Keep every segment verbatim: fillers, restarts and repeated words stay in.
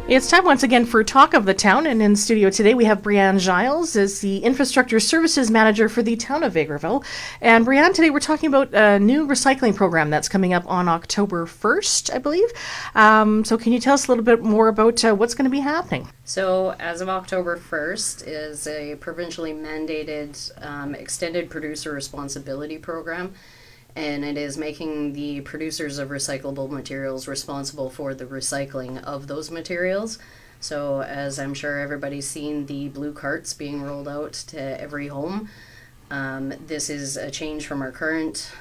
It's time once again for Talk of the Town, and in studio today we have Brianne Giles as the Infrastructure Services Manager for the Town of Vegreville. And Brianne, today we're talking about a new recycling program that's coming up on October first, I believe. Um, so can you tell us a little bit more about uh, what's going to be happening? So as of October first is a provincially mandated um, extended producer responsibility program. And it is making the producers of recyclable materials responsible for the recycling of those materials. So as I'm sure everybody's seen the blue carts being rolled out to every home, um, this is a change from our current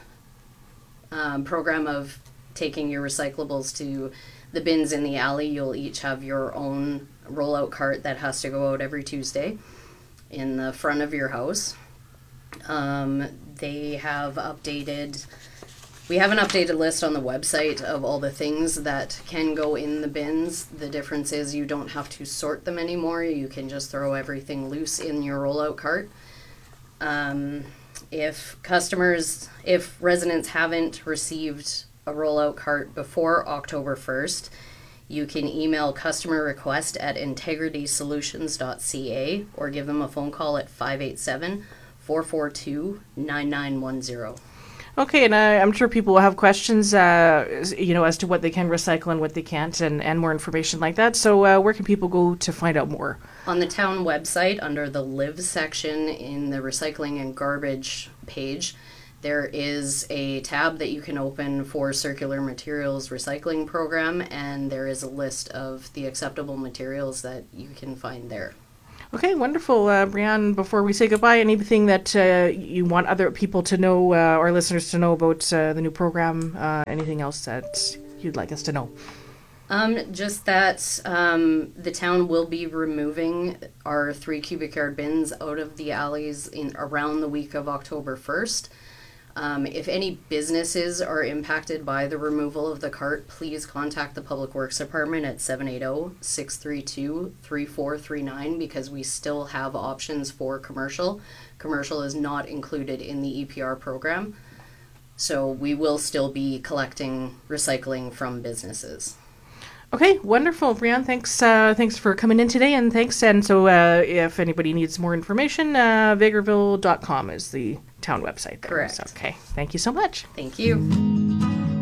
um, program of taking your recyclables to the bins in the alley. You'll each have your own rollout cart that has to go out every Tuesday in the front of your house. Um, they have updated, we have an updated list on the website of all the things that can go in the bins. The difference is you don't have to sort them anymore. You can just throw everything loose in your rollout cart. Um, if customers, if residents haven't received a rollout cart before October first, you can email customer request at integrity solutions dot c a or give them a phone call at five eight seven, four four two, nine nine one zero. Okay, and uh, I'm sure people will have questions, uh, you know, as to what they can recycle and what they can't, and, and more information like that. So uh, where can people go to find out more? On the town website, under the Live section in the recycling and garbage page, there is a tab that you can open for circular materials recycling program, and there is a list of the acceptable materials that you can find there. Okay, wonderful. Uh, Brianne, before we say goodbye, anything that uh, you want other people to know, uh, or listeners to know about uh, the new program, uh, anything else that you'd like us to know? Um, just that um, the town will be removing our three cubic yard bins out of the alleys in around the week of October first. Um, if any businesses are impacted by the removal of the cart, please contact the Public Works Department at seven eight zero, six three two, three four three nine because we still have options for commercial. Commercial is not included in the E P R program, so we will still be collecting recycling from businesses. Okay, wonderful. Brianne, thanks uh, thanks for coming in today, and thanks. And so uh, if anybody needs more information, uh, vegreville dot com is the town website there. Correct. So, okay, thank you so much. Thank you.